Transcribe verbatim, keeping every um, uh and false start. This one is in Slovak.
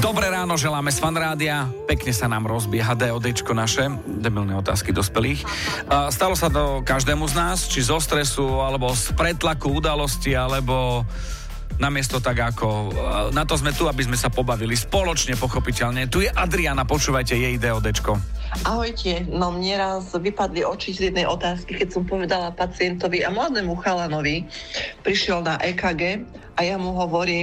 Dobré ráno želáme z Fanrádia. Pekne sa nám rozbieha DODčko naše, debilné otázky dospelých. Stalo sa to každému z nás, či zo stresu, alebo z pretlaku udalosti, alebo namiesto tak ako... Na to sme tu, aby sme sa pobavili spoločne, pochopiteľne. Tu je Adriana, počúvajte jej DODčko. Ahojte, no mne raz vypadli oči z jednej otázky, keď som povedala pacientovi a mladému chalanovi, prišiel na é ká gé a ja mu hovorím,